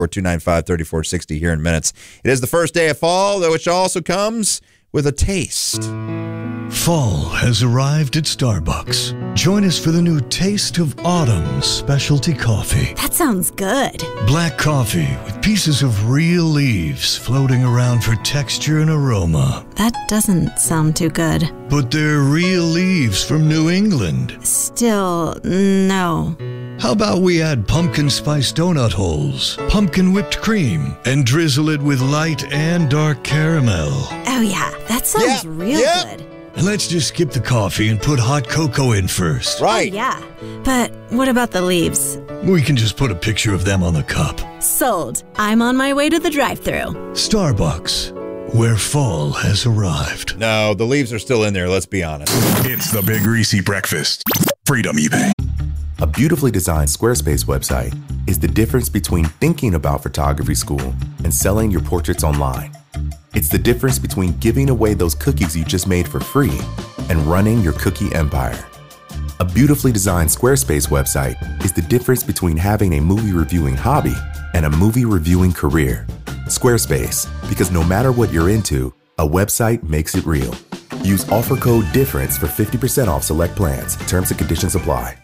295-3460 here in minutes. It is the first day of fall, which also comes with a taste. Fall has arrived at Starbucks. Join us for the new Taste of Autumn specialty coffee. That sounds good. Black coffee with pieces of real leaves floating around for texture and aroma. That doesn't sound too good. But they're real leaves from New England. Still, no. How about we add pumpkin spice donut holes, pumpkin whipped cream, and drizzle it with light and dark caramel? Oh yeah, that sounds real good. And let's just skip the coffee and put hot cocoa in first. Right. Oh, yeah. But what about the leaves? We can just put a picture of them on the cup. Sold. I'm on my way to the drive-thru. Starbucks, where fall has arrived. No, the leaves are still in there, let's be honest. It's the Big Greasy Breakfast. Freedom eBay. A beautifully designed Squarespace website is the difference between thinking about photography school and selling your portraits online. It's the difference between giving away those cookies you just made for free and running your cookie empire. A beautifully designed Squarespace website is the difference between having a movie reviewing hobby and a movie reviewing career. Squarespace, because no matter what you're into, a website makes it real. Use offer code DIFFERENCE for 50% off select plans. Terms and conditions apply.